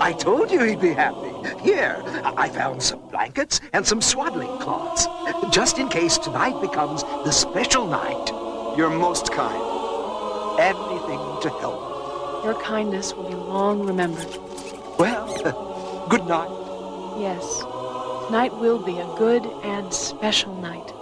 I told you he'd be happy. Here, I found some blankets and some swaddling cloths, just in case tonight becomes the special night. You're most kind. Anything to help. Your kindness will be long remembered. Well, good night. Yes, tonight will be a good and special night.